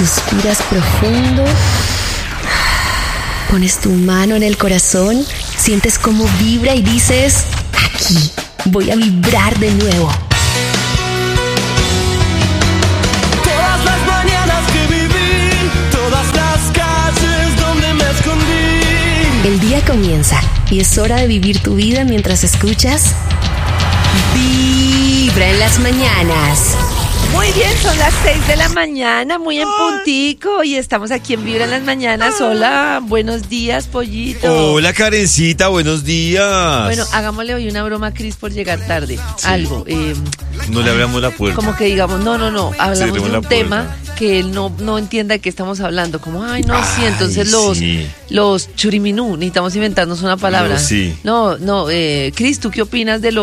Suspiras profundo, pones tu mano en el corazón, sientes cómo vibra y dices, aquí voy a vibrar de nuevo. Todas las mañanas que viví, todas las calles donde me escondí. El día comienza y es hora de vivir tu vida mientras escuchas Vibra en las mañanas. Muy bien, son las 6 de la mañana, muy en puntico, y estamos aquí en Vibra en las mañanas. Hola, buenos días, pollito. Hola, Karencita, buenos días. Bueno, hagámosle hoy una broma a Cris por llegar tarde. Sí. Algo. No le abramos la puerta. Como que digamos, no, hablamos de un tema que él no entienda de qué estamos hablando. Como, sí, entonces los churiminú, necesitamos inventarnos una palabra. No, Cris, ¿tú qué opinas de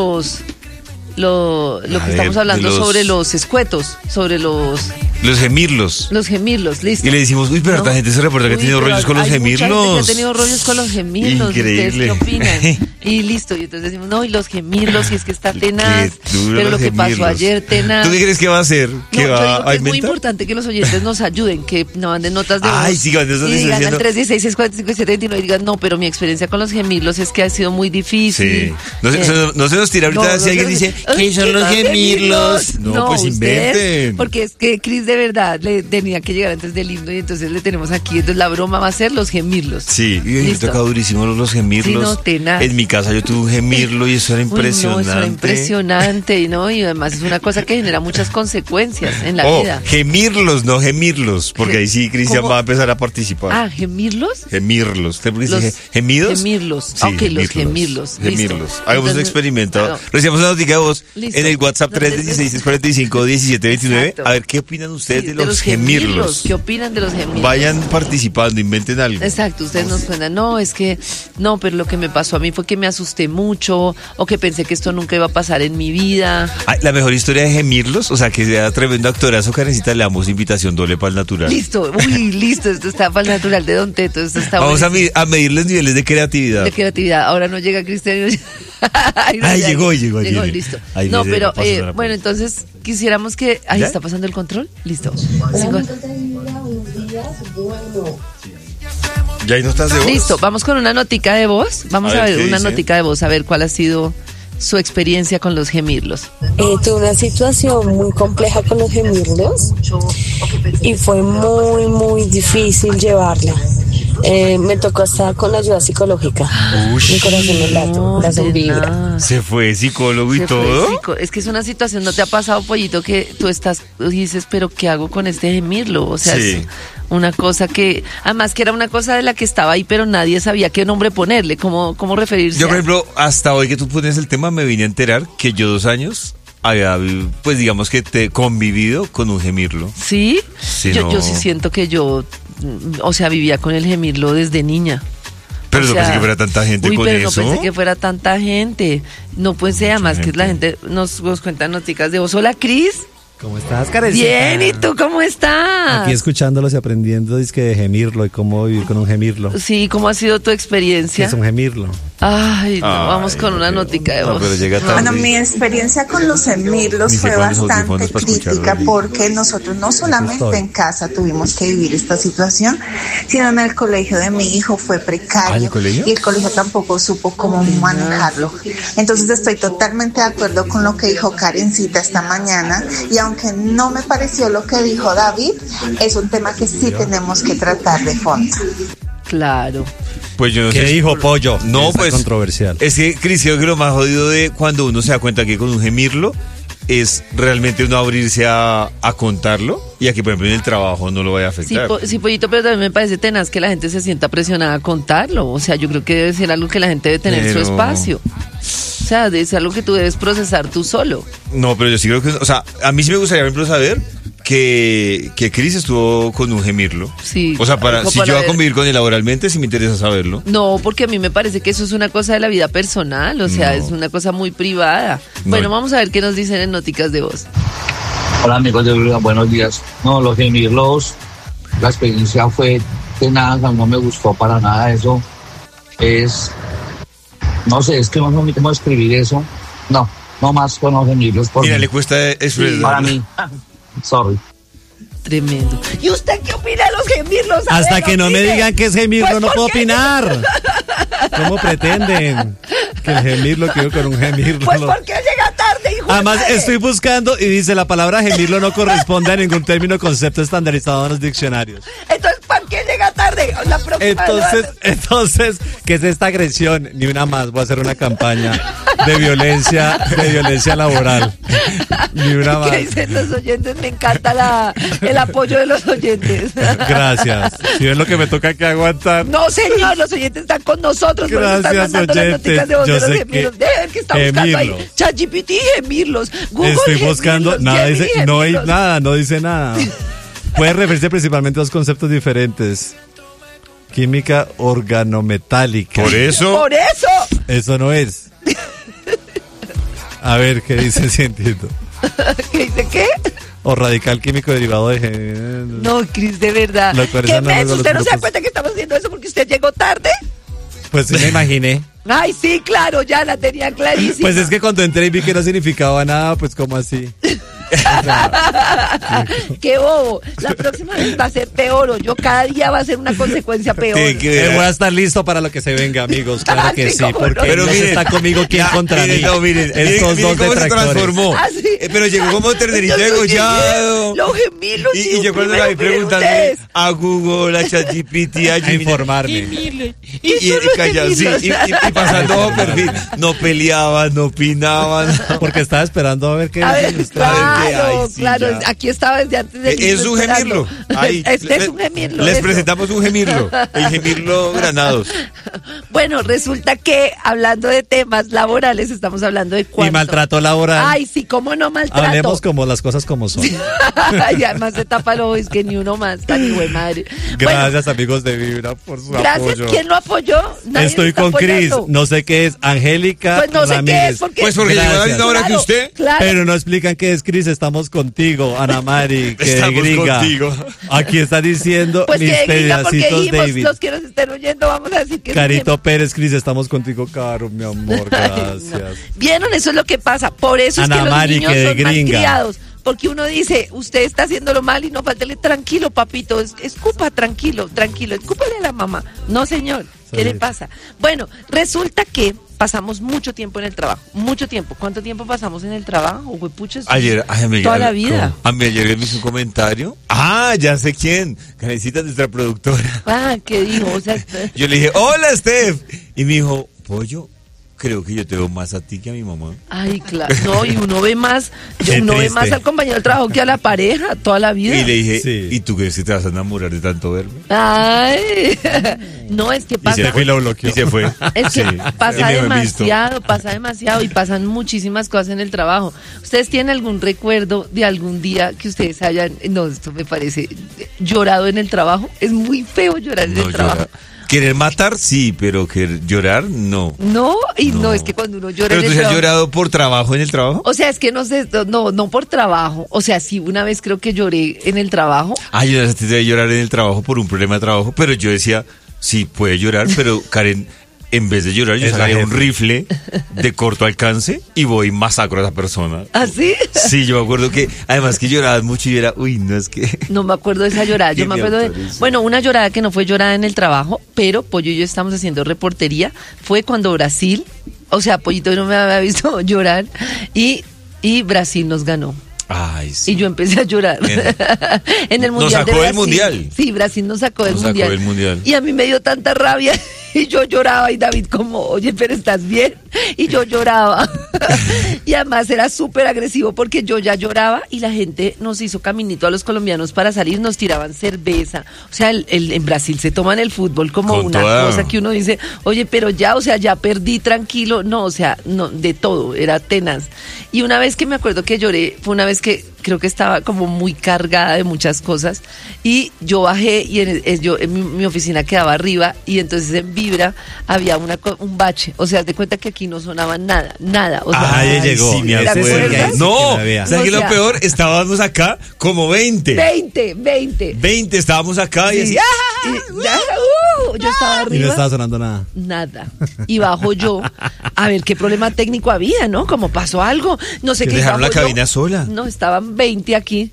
lo que estamos hablando sobre los escuetos, sobre los gemirlos. Los gemirlos, listo. Y le decimos, pero harta gente se reporta que ha tenido rollos con los gemirlos. Mucha gente que ha tenido rollos con los gemirlos. Increíble. ¿Ustedes qué opinan? Y listo, y entonces decimos, y los gemirlos, y es que está tenaz. Pero lo que pasó ayer, tenaz. ¿Tú qué crees que va a hacer? ¿Qué va a inventar? Es muy importante que los oyentes nos ayuden, que nos manden notas de voz. Sí, cuando y digan al 316-645-729 y digan, pero mi experiencia con los gemirlos es que ha sido muy difícil. Sí. No se nos tira ahorita si alguien dice, ¿qué son los gemirlos? No, pues inventen. Porque es que Cris de verdad le tenía que llegar antes del himno y entonces le tenemos aquí. Entonces la broma va a ser los gemirlos. Sí, y me toca durísimo los gemirlos. Sí, no, tenaz. En mi casa yo tuve un gemirlo y eso era impresionante. Eso era impresionante, ¿no? Y además es una cosa que genera muchas consecuencias en la vida. Gemirlos, no gemirlos, porque ahí sí Cristian va a empezar a participar. ¿gemirlos? Gemirlos. ¿Usted dice gemidos? Gemirlos. Sí, los gemirlos. Gemirlos. Hagamos un experimento. Recibimos una noticia de voz en el WhatsApp 316-645-1729. A ver, ¿qué opinan ustedes de los gemirlos? ¿Qué opinan de los gemirlos? Vayan participando, inventen algo. Exacto, ustedes nos cuentan, pero lo que me pasó a mí fue que me asusté mucho, o que pensé que esto nunca iba a pasar en mi vida. La mejor historia de gemirlos, o sea, que sea tremendo actorazo, Karencita, le damos invitación doble para el natural. Listo, listo, esto está para el natural de Don Teto, esto está Vamos a medir los niveles de creatividad. Ahora no llega Cristian. Llegó. Listo. Pero bueno, entonces quisiéramos que... Ahí está pasando el control. Listo. ¿Ya hay notas de voz? Listo, vamos con una notica de voz. Vamos a ver una notica de voz, a ver cuál ha sido su experiencia con los gemirlos. Tuve una situación muy compleja con los gemirlos y fue muy, muy difícil llevarla. Me tocó estar con la ayuda psicológica. Mi corazón me late, corazón vibra. ¿Se fue psicólogo y todo? Es que es una situación, ¿no te ha pasado, pollito, que tú dices, pero ¿qué hago con este gemirlo? O sea, es una cosa que, además que era una cosa de la que estaba ahí, pero nadie sabía qué nombre ponerle, cómo referirse. Yo, por ejemplo, hasta hoy que tú pones el tema, me vine a enterar que yo 2 años había, pues digamos que te convivido con un gemirlo. ¿Sí? Yo sí siento que yo, vivía con el gemirlo desde niña. Pero no pensé que fuera tanta gente con eso. No pensé que fuera tanta gente. No pensé, además que la gente nos cuentan noticias de vos. Hola, Cris. ¿Cómo estás, Karencita? Bien, ¿y tú cómo estás? Aquí escuchándolos y aprendiendo de gemirlo y cómo vivir con un gemirlo. Sí, ¿cómo ha sido tu experiencia? ¿Qué es un gemirlo? Vamos con una notica de voz. Bueno, mi experiencia con los gemirlos fue bastante crítica porque nosotros no solamente en casa tuvimos que vivir esta situación, sino en el colegio de mi hijo fue precario y el colegio tampoco supo cómo manejarlo. Entonces estoy totalmente de acuerdo con lo que dijo Karencita esta mañana y aunque no me pareció lo que dijo David, es un tema que sí tenemos que tratar de fondo. Claro. Pues yo no sé. ¿Qué dijo Pollo? No, pues controversial. Es que, Cris, creo que lo más jodido de cuando uno se da cuenta que con un gemirlo es realmente uno abrirse a contarlo y a que, por ejemplo, en el trabajo no lo vaya a afectar. Sí, Pollito, pero también me parece tenaz que la gente se sienta presionada a contarlo. O sea, yo creo que debe ser algo que la gente debe tener su espacio. O sea, debe ser algo que tú debes procesar tú solo. No, pero yo sí creo que... O sea, a mí sí me gustaría, por ejemplo, saber que Cris estuvo con un gemirlo. Sí. O sea, si yo voy a convivir con él laboralmente, sí me interesa saberlo. No, porque a mí me parece que eso es una cosa de la vida personal, o sea, es una cosa muy privada. Bueno, vamos a ver qué nos dicen en Noticas de Voz. Hola, amigos de Blue, buenos días. No, los gemirlos, la experiencia fue tenaz, no me gustó para nada eso. No sé, es que no sé cómo escribir eso. No más con los gemirlos. Mira, le cuesta expresar. Para mí. Sorry. Tremendo. ¿Y usted qué opina de los gemirlos? Hasta que no me digan que es gemirlo, pues no puedo opinar. ¿Cómo pretenden que el gemirlo quedó con un gemirlo? Pues porque llega tarde, hijo. Además, estoy buscando y dice la palabra gemirlo no corresponde a ningún término o concepto estandarizado en los diccionarios. Entonces, ¿por qué llega tarde? La próxima entonces, ¿qué es esta agresión? Ni una más. Voy a hacer una campaña de violencia laboral. Ni una más. ¿Qué dicen los oyentes? Me encanta el apoyo de los oyentes. Gracias. Si ven lo que me toca que aguantar. No, señor, los oyentes están con nosotros. Gracias, oyentes. Yo sé que dejen que está buscando ahí ChatGPT y gemirlos. Google estoy buscando, nada dice, no hay nada, no dice nada. Puede referirse principalmente a dos conceptos diferentes. Química organometálica. ¿Por eso? Eso no es. A ver, ¿qué dice el científico? ¿Qué dice qué? O radical químico derivado de... No, Cris, de verdad. ¿Qué mes? ¿Usted no se da cuenta que estamos haciendo eso porque usted llegó tarde? Pues sí, me imaginé. Ay, sí, claro, ya la tenía clarísima. Pues es que cuando entré y vi que no significaba nada, pues como así. Qué bobo. La próxima vez va a ser peor. Yo cada día va a ser una consecuencia peor. Voy a estar listo para lo que se venga, amigos. Claro que sí, porque no. Pero miren, está conmigo quien contra mí. No, miren, estos dos cómo se transformó. ¿Ah, sí? Pero llegó como ternerito degollado. Los gemirlos. Y yo cuando la vi preguntando a Google, a ChatGPT, a informarme. Y callado, sí, y pasando perfil. No peleaban, no opinaban. Porque estaba esperando a ver qué Claro, aquí estaba desde antes de... Es un gemirlo. Es un gemirlo. Les presentamos un gemirlo, el gemirlo Granados. Bueno, resulta que hablando de temas laborales, estamos hablando de cuánto. Y maltrato laboral. Ay, sí, cómo no maltrato. Hablemos como las cosas como son. Y además se tapa los ojos, que ni uno más, tan hijo de madre. Gracias, amigos de Vibra, por su apoyo. Gracias, ¿quién lo apoyó? Estoy con Cris, no sé qué es, Angélica Pues no sé Ramírez. qué es, porque... Pues porque llegó a la misma hora que usted. Claro. Pero no explican qué es, Cris, estamos contigo, Ana Mari, que estamos gringa. Contigo. Aquí está diciendo pues mis pedacitos David. Los que nos estén oyendo, vamos a decir que... Carito Pérez, Cris, estamos contigo, Caro, mi amor, gracias. No. ¿Vieron? Eso es lo que pasa. Por eso Ana es que los Mari, niños que son gringa. malcriados. Porque uno dice, usted está haciéndolo mal y no faltele tranquilo, papito. Escupa, tranquilo, escúpale a la mamá. No, señor. ¿Qué le pasa? Bueno, resulta que pasamos mucho tiempo en el trabajo. Mucho tiempo. ¿Cuánto tiempo pasamos en el trabajo? Huepuchas. Toda la vida. A mí ayer me hizo un comentario. Ah, ya sé quién. Karencita, nuestra productora. Ah, ¿qué dijo? O sea, yo le dije, hola, Steph. Y me dijo, pollo, creo que yo te veo más a ti que a mi mamá. Ay, claro. No, y uno ve más al compañero de trabajo que a la pareja toda la vida. Y le dije, sí. ¿Y tú crees que te vas a enamorar de tanto verme? Ay, no, es que pasa. Y se fue y lo bloqueó. Y se fue. Es que pasa demasiado y pasan muchísimas cosas en el trabajo. ¿Ustedes tienen algún recuerdo de algún día que ustedes hayan, no, esto me parece, llorado en el trabajo? Es muy feo llorar en el trabajo. Querer matar, sí, pero llorar, no. No, no, es que cuando uno llora ¿Pero tú has llorado por trabajo en el trabajo? O sea, es que no sé, no por trabajo. O sea, sí, una vez creo que lloré en el trabajo. Ah, yo ya te debí llorar en el trabajo por un problema de trabajo, pero yo decía, sí, puede llorar, pero Karen... En vez de llorar, yo saqué un rifle de corto alcance y voy y masacro a esa persona. ¿Ah, sí? Sí, yo me acuerdo que, además que llorabas mucho y era, no es que... No me acuerdo de esa llorada, yo me acuerdo de... Bueno, una llorada que no fue llorada en el trabajo, pero Pollo y yo estamos haciendo reportería, fue cuando Brasil, o sea, Pollito no me había visto llorar, y Brasil nos ganó. Ay, sí. Y yo empecé a llorar en el mundial. Nos sacó del mundial. Sí, Brasil nos sacó del mundial. Y a mí me dio tanta rabia y yo lloraba y David como, oye, pero ¿estás bien? Y yo lloraba. Y además era súper agresivo porque yo ya lloraba y la gente nos hizo caminito a los colombianos para salir, nos tiraban cerveza. O sea, en Brasil se toman el fútbol como con una cosa que uno dice, oye, pero ya, o sea, ya perdí, tranquilo. No, o sea, no, de todo, era tenaz. Y una vez que me acuerdo que lloré, fue una vez que creo que estaba como muy cargada de muchas cosas y yo bajé y en mi oficina quedaba arriba y entonces en Vibra había un bache, o sea, te cuenta que aquí no sonaba nada, o sea, ahí llegó, sí, ¿te acuerdas? No, ¿sabes qué lo peor? Estábamos acá como 20 estábamos acá y así, yo estaba arriba y no estaba sonando nada, y bajo yo a ver qué problema técnico había, ¿no? Como pasó algo, no sé qué. ¿Dejaron la cabina sola? No, estaban son 20 aquí.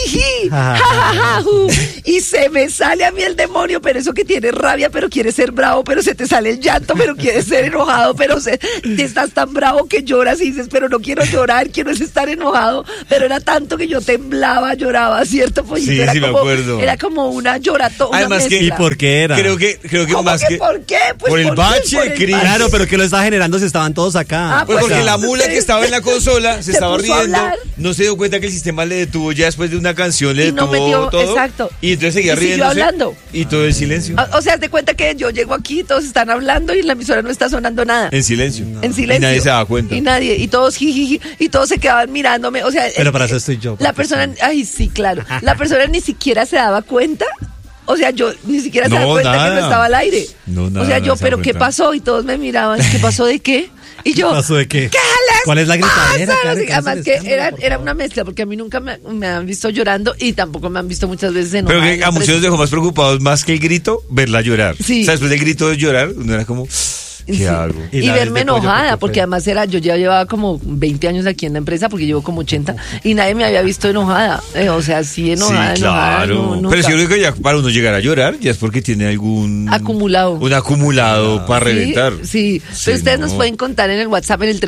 Y se me sale a mí el demonio, pero eso que tiene rabia, pero quiere ser bravo, pero se te sale el llanto, pero quiere ser enojado, pero te estás tan bravo que lloras y dices, pero no quiero llorar, quiero estar enojado, pero era tanto que yo temblaba, lloraba, ¿cierto, Pollito? Sí, era me acuerdo. Era como una lloratona. Además que, ¿y por qué era? Creo que más que ¿por qué? Pues por el bache, Cris. Claro, pero ¿qué lo estaba generando si estaban todos acá? Pues porque la mula que estaba en la consola se estaba riendo, no se dio cuenta que el sistema le detuvo ya después de una canción, le detuvo todo. Exacto. Y entonces seguía riendo. Hablando. Y todo el silencio. O sea, te cuenta que yo llego aquí, todos están hablando y en la emisora no está sonando nada. En silencio. No. En silencio. Y nadie se daba cuenta. Y todos jijiji, y todos se quedaban mirándome. O sea, pero para eso estoy yo. La persona, ay, sí, claro. La persona ni siquiera se daba cuenta. O sea, yo ni siquiera se daba cuenta que no estaba al aire. No, nada, o sea, yo, pero ¿qué pasó? Y todos me miraban, ¿qué pasó de qué? Y yo, ¿qué pasó de qué? ¿Qué les ¿Cuál es la gritadera? Además que era una mezcla, porque a mí nunca me han visto llorando y tampoco me han visto muchas veces enojada. Pero que a muchos nos dejó más preocupados más que el grito, verla llorar. Sí. O sea, después del grito de llorar, uno era como... ¿Qué hago? Y verme enojada, porque además yo ya llevaba como 20 años aquí en la empresa, porque llevo como 80, y nadie me había visto enojada. O sea, sí enojada, sí, claro. Enojada, pero si yo creo que ya para uno llegar a llorar, ya es porque tiene algún... acumulado. Un acumulado para reventar. Sí, pero ustedes nos pueden contar en el WhatsApp, en el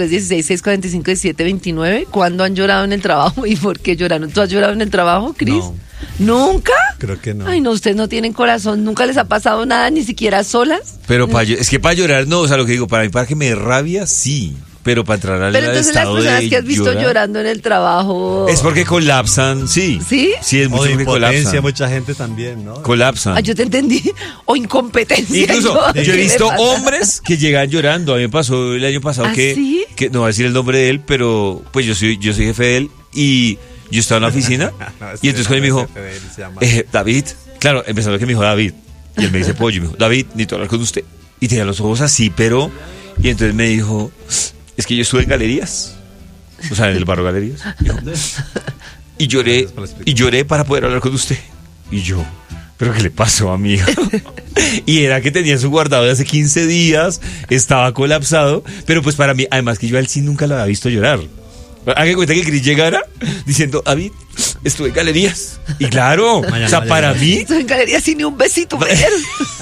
316-645-1729, cuándo han llorado en el trabajo y por qué lloraron. ¿Tú has llorado en el trabajo, Cris? No. ¿Nunca? Creo que no. Ay, no, ustedes no tienen corazón, nunca les ha pasado nada, ni siquiera solas. Pero es que para llorar no, o sea, lo que digo, para mí, para que me dé rabia, sí. Pero para entrar al estado de Pero entonces las personas que has visto llorando en el trabajo... Es porque colapsan, sí. ¿Sí? Sí, es mucho que colapsan. Mucha gente también, ¿no? Colapsan. Yo te entendí. O incompetencia. Incluso, yo he visto hombres que llegan llorando. A mí me pasó el año pasado que no voy a decir el nombre de él, pero pues yo soy jefe de él y... Yo estaba en la oficina y entonces cuando me dijo, David, claro, empezando que me dijo David, y él me dice Pollo, y me dijo, David, necesito hablar con usted. Y tenía los ojos así, pero, y entonces me dijo, es que yo estuve en galerías, o sea, en el barrio Galerías, y lloré para poder hablar con usted. Y yo, ¿pero qué le pasó, amigo? Y era que tenía su guardado de hace 15 días, estaba colapsado, pero pues para mí, además que yo a él sí nunca lo había visto llorar. Haga cuenta que Cris llegara diciendo, David, estuve en galerías. Y claro, mañana, o sea, para mí... Estuve en galerías y ni un besito me dieron.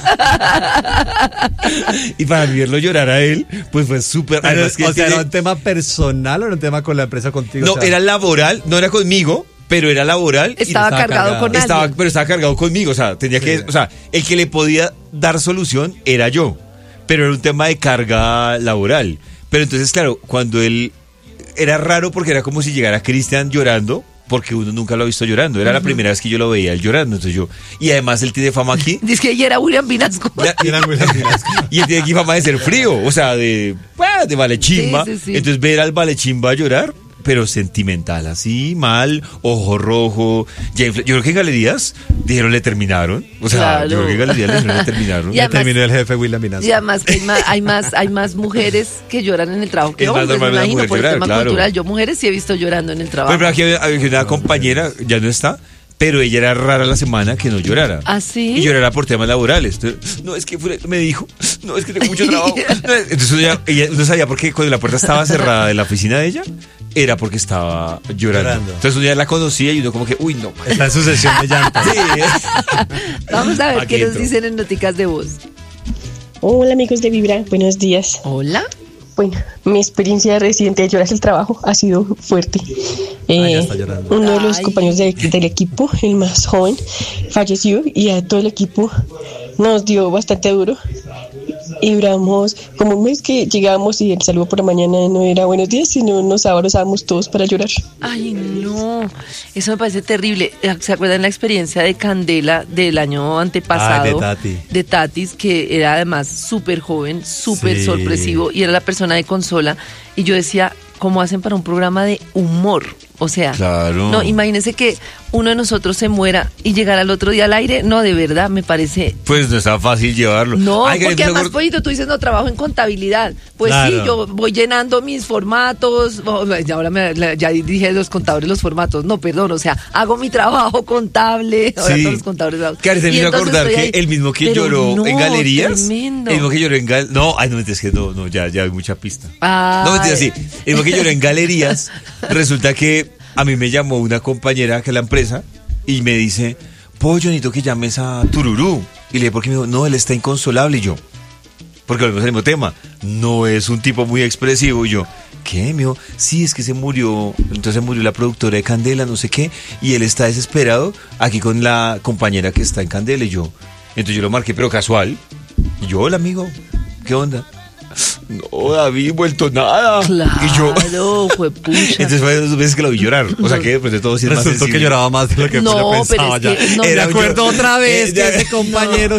Y para mí verlo llorar a él, pues fue súper... O sea, ¿era un tema personal o era un tema con la empresa contigo? No, o sea, era laboral, no era conmigo, pero era laboral. Estaba cargado con alguien. Pero estaba cargado conmigo, o sea, tenía que... O sea, el que le podía dar solución era yo. Pero era un tema de carga laboral. Pero entonces, claro, cuando él... Era raro porque era como si llegara Cristian llorando, porque uno nunca lo ha visto llorando. Era la primera vez que yo lo veía él llorando. Entonces yo, y además él tiene fama aquí. Dice que ella era William Vinasco. Y él tiene aquí fama de ser frío, o sea, de valechimba. Sí. Entonces ver al valechimba llorar, pero sentimental, así, mal, ojo rojo. Yo creo que en galerías dijeron le terminaron. O sea, claro. Yo creo que en galerías dijeron le terminaron. Le terminó el jefe William Vinasco. Y además que hay más mujeres que lloran en el trabajo que hombres, me imagino, por el tema cultural. Yo mujeres sí he visto llorando en el trabajo. Pero aquí había una compañera, ya no está, pero ella era rara la semana que no llorara. ¿Ah, sí? Y llorara por temas laborales. Entonces, no, es que me dijo, no, es que tengo mucho trabajo. Entonces ella no sabía por qué cuando la puerta estaba cerrada de la oficina de ella, era porque estaba llorando. Entonces un día la conocía y uno como que, uy, no. Está en su sesión de llanto. Sí. Vamos a ver qué nos dicen en Noticas de Voz. Hola amigos de Vibra, buenos días. Hola. Bueno, mi experiencia reciente de llorar el trabajo ha sido fuerte. Uno de los compañeros del equipo, el más joven, falleció y a todo el equipo nos dio bastante duro. Y duramos como un mes que llegábamos y el saludo por la mañana no era buenos días, sino nos abrazábamos todos para llorar. Ay, no, eso me parece terrible. ¿Se acuerdan la experiencia de Candela del año antepasado? De Tatis, que era además súper joven, súper sorpresivo y era la persona de consola. Y yo decía, ¿cómo hacen para un programa de humor? O sea, claro. No, imagínense que uno de nosotros se muera y llegar al otro día al aire. No, de verdad, me parece... Pues no está fácil llevarlo. No, porque además, Pollito, tú dices, no, trabajo en contabilidad. Pues claro. Sí, yo voy llenando mis formatos. Ahora ya dije los contadores los formatos. No, perdón, o sea, hago mi trabajo contable. Ahora todos los contadores... Claro, te me acordar que el mismo que lloró en galerías... Tremendo. El mismo que lloró en galerías... No, ay, no me entiendes que no, ya hay mucha pista. Ay. No me entiendes así. El mismo que lloró en galerías, resulta que a mí me llamó una compañera que es la empresa y me dice, Pollo, necesito que llames a Tururú. Y le dije, ¿por qué? Me dijo, no, él está inconsolable. Y yo, porque volvemos al mismo tema, no es un tipo muy expresivo. Y yo, ¿qué? Me dijo, sí, es que se murió, entonces murió la productora de Candela, no sé qué, y él está desesperado aquí con la compañera que está en Candela. Y yo, entonces yo lo marqué, pero casual. Y yo, hola, amigo, ¿qué onda? No, David, vuelto nada. Claro, y yo, juepucha. Entonces fue 2 veces que lo vi llorar. O sea que después de todo sí es más resultó sensible. que lloraba más de lo que yo pensaba. Pero es que, no, Era acuerdo otra vez de ese compañero.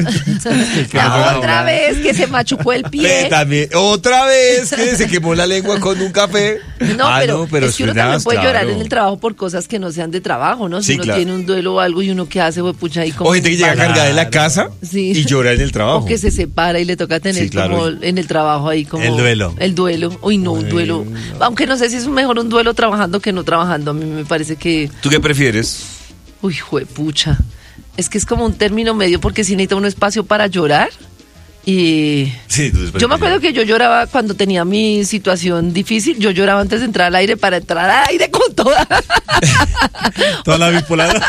Otra vez que se machucó el pie. También, otra vez que se quemó la lengua con un café. Pero es que uno también puede llorar en el trabajo por cosas que no sean de trabajo, ¿no? Si uno tiene un duelo o algo y uno que hace, juepucha, ahí como. O gente que llega cargada de la casa y llora en el trabajo. O que se separa y le toca tener como en el trabajo ahí como. El duelo. Uy, no, un duelo. Aunque no sé si es mejor un duelo trabajando que no trabajando. A mí me parece que. ¿Tú qué prefieres? Uy, juepucha. Es que es como un término medio porque si necesita un espacio para llorar. Y sí, yo me acuerdo que yo lloraba cuando tenía mi situación difícil. Yo lloraba antes de entrar al aire para entrar al aire con toda. Toda la bipolar.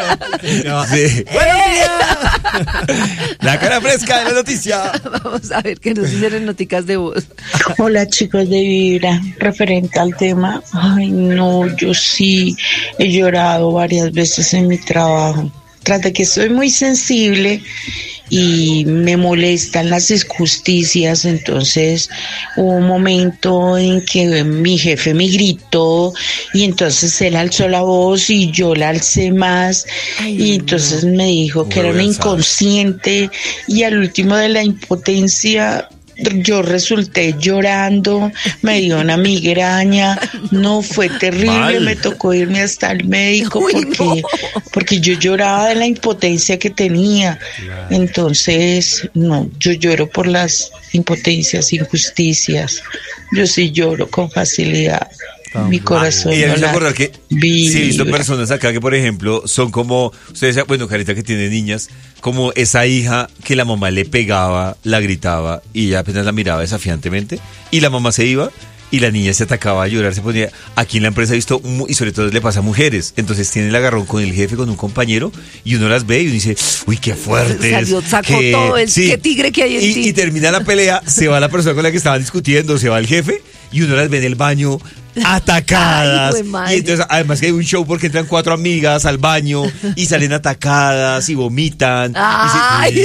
Sí. ¡Buenos días! La cara fresca de la noticia. Vamos a ver qué nos dicen noticas de voz. Hola, chicos de Vibra. Referente al tema, ay no, yo sí he llorado varias veces en mi trabajo. Tras de que soy muy sensible y me molestan las injusticias, entonces hubo un momento en que mi jefe me gritó y entonces él alzó la voz y yo la alcé más. Y entonces me dijo que era una inconsciente y al último de la impotencia yo resulté llorando, me dio una migraña, no, fue terrible, me tocó irme hasta el médico porque yo lloraba de la impotencia que tenía. Entonces, no, yo lloro por las impotencias, injusticias, yo sí lloro con facilidad. Mi corazón. Y hay que acordar que sí he visto personas acá que, por ejemplo, son como, ustedes, bueno, Carita que tiene niñas, como esa hija que la mamá le pegaba, la gritaba y ella apenas la miraba desafiantemente y la mamá se iba y la niña se atacaba a llorar, se ponía. Aquí en la empresa he visto, y sobre todo le pasa a mujeres, entonces tiene el agarrón con el jefe, con un compañero y uno las ve y uno dice, uy, qué fuerte. Sacó todo el qué tigre que hay en ti. Y termina la pelea, se va la persona con la que estaban discutiendo, se va el jefe y uno las ve en el baño atacadas. Ay, y entonces además que hay un show porque entran 4 amigas al baño y salen atacadas y vomitan. Ay,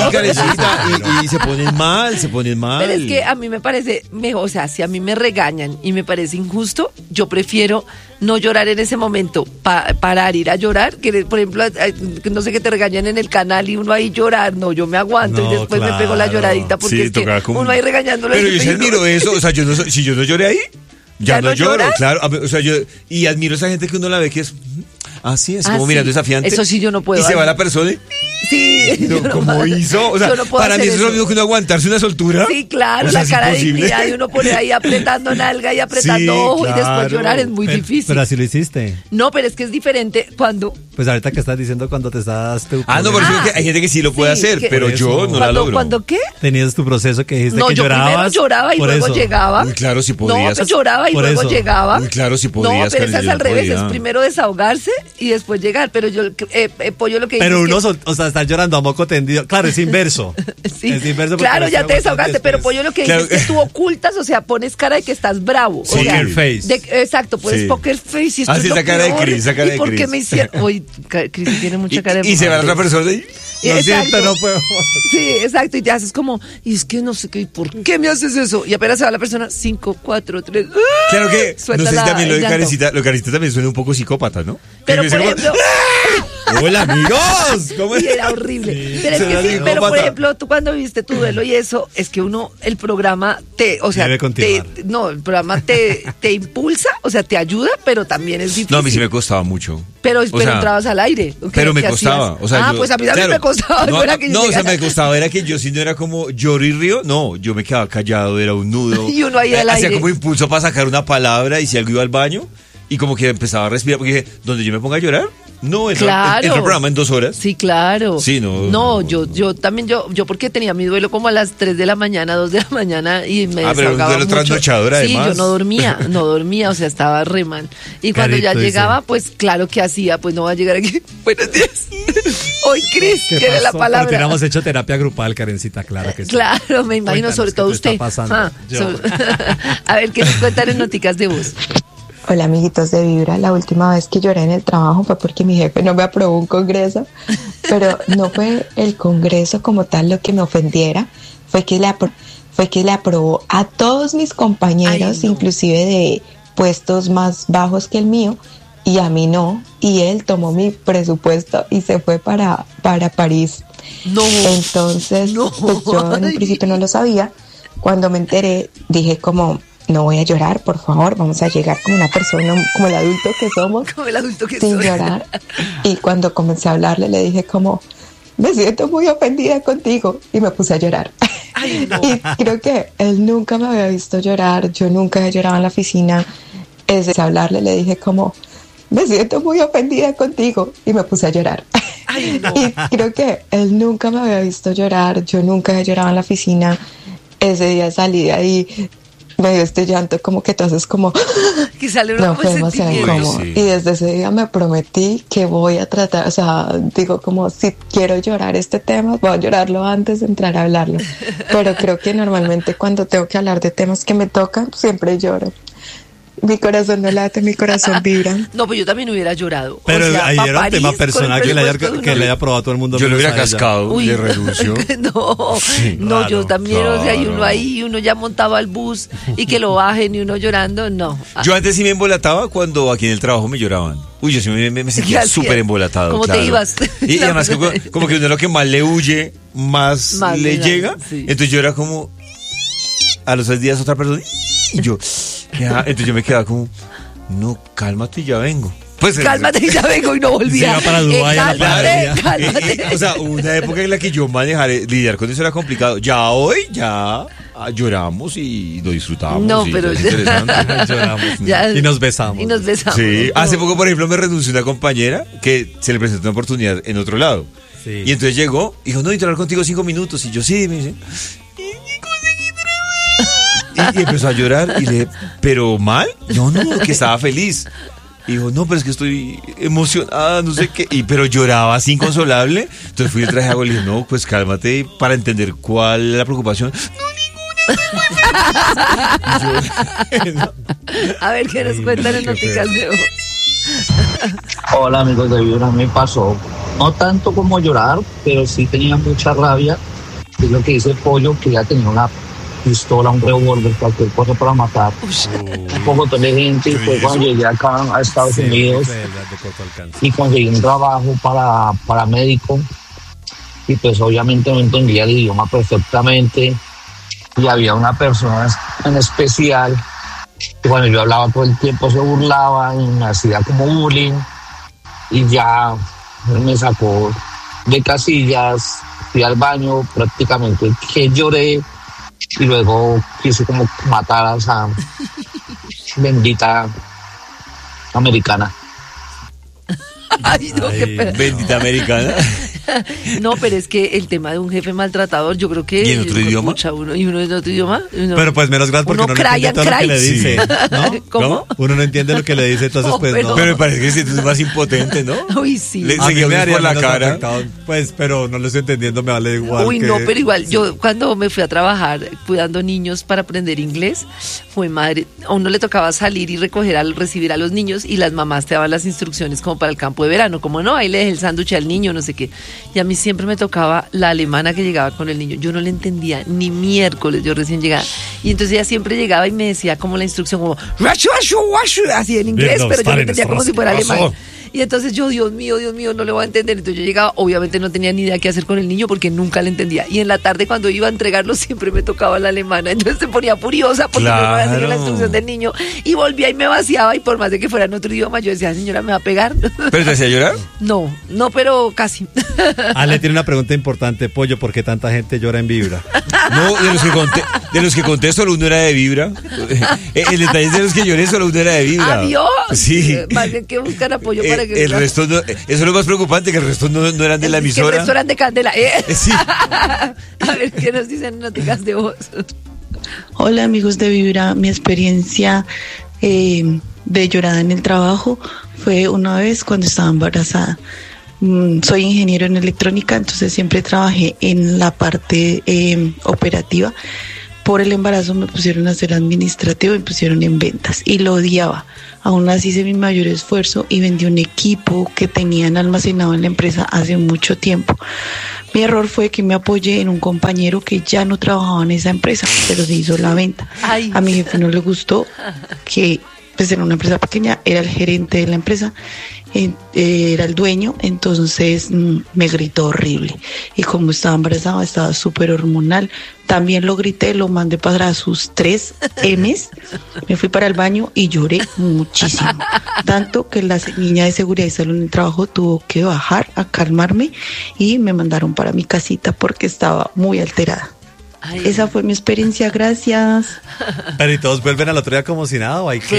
y se ponen mal. Pero es que a mí me parece mejor, o sea, si a mí me regañan y me parece injusto, yo prefiero no llorar en ese momento, parar, ir a llorar, que por ejemplo, no sé, que te regañan en el canal y uno ahí llorar, no, yo me aguanto y después me pego la lloradita porque es que uno ahí regañándolo. Pero yo sí admiro eso, o sea, si yo no lloré ahí, ya no lloro, claro. O sea, y admiro a esa gente que uno la ve que es así, es como mirando desafiante. Eso sí yo no puedo. Y se va la persona y sí. ¿Cómo hizo? O sea, para mí eso es lo mismo que uno aguantarse una soltura. Sí, claro, o sea, la cara de dignidad y uno pone ahí apretando nalga y apretando ojo, claro, y después llorar es muy difícil. Pero así lo hiciste. No, pero es que es diferente cuando. Pues ahorita que estás diciendo cuando te estás. Pero hay gente que sí lo puede hacer, pero yo no la logro. ¿Cuándo qué? Tenías tu proceso que dijiste que llorabas. No, yo primero lloraba y luego llegaba. Muy claro, si podías. No, pero lloraba y luego llegaba. Muy claro, si podías. No, pero esa es al revés, es primero desahogarse y después llegar. Pero yo, Pollo, lo que pero uno, o sea, está llorando a moco tendido. Claro, es inverso. Sí, es inverso, claro, ya te desahogaste, pero Pollo lo que dice es que tú ocultas, o sea, pones cara de que estás bravo. Poker face. Exacto, pones poker face. Así esa cara de Cris, esa cara de Cris. ¿Y por qué me hicieron? Uy, Cris tiene mucha cara de. Y se va la otra persona y. Lo siento, no puedo. Sí, exacto, y te haces como, y es que no sé qué, ¿por qué me haces eso? Y apenas se va la persona, 5, 4, 3. Claro que, no sé si también lo de Karencita también suena un poco psicópata, ¿no? Pero por ejemplo. ¡Hola, amigos! ¿Cómo es? Sí, era horrible. Sí, pero es que sí, pero por ejemplo, tú cuando viste tu duelo y eso, es que el programa el programa te impulsa, o sea, te ayuda, pero también es difícil. No, a mí sí me costaba mucho. Pero entrabas al aire. Pero me costaba. O sea, pues a mí también me costaba. Me costaba, era que yo sí no era como lloro y río, no, yo me quedaba callado, era un nudo. Y uno ahí al aire. Hacía como impulso para sacar una palabra y si algo iba al baño y como que empezaba a respirar, porque dije, donde yo me ponga a llorar, No, el programa en 2 horas. Sí, claro. Sí, no. No, yo también, yo porque tenía mi duelo como a las 3 de la mañana, 2 de la mañana y me pero un duelo trasnochador además. Sí, yo no dormía, o sea, estaba re mal. Y cuando ya llegaba, pues claro que hacía, pues no va a llegar aquí. Buenos días. Hoy Cris quiere la palabra. Porque hubiéramos hecho terapia grupal, Karencita, claro que sí. Claro, me imagino, sobre todo usted. A ver, ¿qué nos cuentan en Noticas de Voz? Hola amiguitos de Vibra, la última vez que lloré en el trabajo fue porque mi jefe no me aprobó un congreso, pero no fue el congreso como tal lo que me ofendiera, fue que le aprobó a todos mis compañeros, inclusive de puestos más bajos que el mío, y a mí no, y él tomó mi presupuesto y se fue para París. No. Entonces, pues yo en un principio no lo sabía, cuando me enteré dije como... No voy a llorar, por favor, vamos a llegar como una persona, como el adulto que somos, sin llorar. Y cuando comencé a hablarle, le dije como, me siento muy ofendida contigo, y me puse a llorar. Ay, no. Y creo que él nunca me había visto llorar, yo nunca he llorado en la oficina. Ese hablarle, le dije como, me siento muy ofendida contigo, y me puse a llorar. Ay, no. Y creo que él nunca me había visto llorar, yo nunca he llorado en la oficina. Ese día salí de ahí, me dio este llanto como que tú haces como que sale una fue demasiado incómodo. Sí. Y desde ese día me prometí que voy a tratar, o sea, digo como si quiero llorar este tema, voy a llorarlo antes de entrar a hablarlo, pero creo que normalmente cuando tengo que hablar de temas que me tocan, siempre lloro. Mi corazón no late, mi corazón vibra. No, pues yo también hubiera llorado. Pero o sea, ahí era un tema personal que le haya probado a todo el mundo. Yo lo hubiera cascado, le renunció. No, sí, no, claro, yo también, claro. O sea, y uno ahí, uno ya montaba al bus y que lo bajen y uno llorando, no. Yo antes sí me embolataba cuando aquí en el trabajo me lloraban. Uy, yo sí me sentía súper embolatado. ¿Cómo claro. te ibas? Y además como que uno lo que más le huye, más le llega. Sí. Entonces yo era como, a los 6 días otra persona, y yo... Entonces yo me quedaba como, no, cálmate y ya vengo. Pues cálmate y ya vengo y no volvía. Se va para Dubái, cálmate. O sea, una época en la que yo lidiar con eso era complicado. Ya hoy, lloramos y lo disfrutamos. No, pero lloramos y nos besamos. Sí, hace poco, por ejemplo, me renunció una compañera que se le presentó una oportunidad en otro lado. Sí. Y entonces llegó, dijo, no, necesito hablar contigo 5 minutos. Y yo, sí, me dice... Y empezó a llorar y le dije, ¿pero mal? No, que estaba feliz. Y dijo, no, pero es que estoy emocionada, no sé qué. Pero lloraba así inconsolable. Entonces fui y traje algo y le dije, no, pues cálmate para entender cuál es la preocupación. No, ninguna. A ver, ¿qué nos cuentan en Noticas de Voz? Hola, amigos de Vibra, me pasó. No tanto como llorar, pero sí tenía mucha rabia. Es lo que dice Pollo, que ya tenía una pistola, un revólver, cualquier cosa para matar. Un poco de gente. Y fue cuando llegué acá a Estados Unidos y conseguí un trabajo para médico, y pues obviamente no entendía el idioma perfectamente, y había una persona en especial que cuando yo hablaba todo el tiempo se burlaba y me hacía como bullying, y ya me sacó de casillas, fui al baño, prácticamente que lloré. Y luego quise como matar a esa bendita americana. Ay, no, qué bendita americana. No, pero es que el tema de un jefe maltratador, yo creo que... ¿Y en otro idioma? ¿Y uno en otro idioma? Pero pues menos gracias porque uno no entiende todo lo que le dice, ¿no? ¿Cómo? Uno no entiende lo que le dice, entonces pues no. Pero me parece que es más impotente, ¿no? Uy, sí. Le seguía por la cara. Afectado, pues, pero no lo estoy entendiendo, me vale igual. Uy, no, pero igual, yo cuando me fui a trabajar cuidando niños para aprender inglés, fue madre, a uno le tocaba salir y recibir a los niños, y las mamás te daban las instrucciones como para el campo de verano, como no, ahí le dejé el sándwich al niño, no sé qué. Y a mí siempre me tocaba la alemana que llegaba con el niño. Yo no le entendía ni miércoles, yo recién llegaba. Y entonces ella siempre llegaba y me decía como la instrucción, como así en inglés, pero yo no entendía como si fuera alemán. Y entonces yo, Dios mío, no le voy a entender. Entonces yo llegaba, obviamente no tenía ni idea qué hacer con el niño porque nunca le entendía. Y en la tarde cuando iba a entregarlo siempre me tocaba la alemana. Entonces se ponía furiosa porque no me iba a hacer la instrucción del niño. Y volvía y me vaciaba, y por más de que fuera en otro idioma, yo decía, señora, ¿me va a pegar? ¿Pero te hacía llorar? No, pero casi. Ale tiene una pregunta importante, Pollo, ¿por qué tanta gente llora en Vibra? No, de los que De los que conté, solo uno era de Vibra. El detalle es de los que lloré, solo uno era de Vibra. ¡Adiós! Sí. Más bien que buscar apoyo para que... El resto no, eso es lo más preocupante, que el resto no eran de la emisora. Que el resto eran de Candela. Sí. A ver, ¿qué nos dicen noticas de voz? Hola, amigos de Vibra. Mi experiencia de llorada en el trabajo fue una vez cuando estaba embarazada. Soy ingeniero en electrónica, entonces siempre trabajé en la parte operativa. Por el embarazo me pusieron a hacer administrativo y me pusieron en ventas y lo odiaba. Aún así hice mi mayor esfuerzo y vendí un equipo que tenían almacenado en la empresa hace mucho tiempo. Mi error fue que me apoyé en un compañero que ya no trabajaba en esa empresa, pero se hizo la venta. Ay. A mi jefe no le gustó, que pues era una empresa pequeña, era el gerente de la empresa, era el dueño, entonces me gritó horrible. Y como estaba embarazada, estaba súper hormonal, también lo grité, lo mandé para sus 3 M's, me fui para el baño y lloré muchísimo. Tanto que la niña de seguridad y salud en el trabajo tuvo que bajar a calmarme y me mandaron para mi casita porque estaba muy alterada. Ay. Esa fue mi experiencia, gracias. Pero ¿y todos vuelven al otro día como si nada o hay que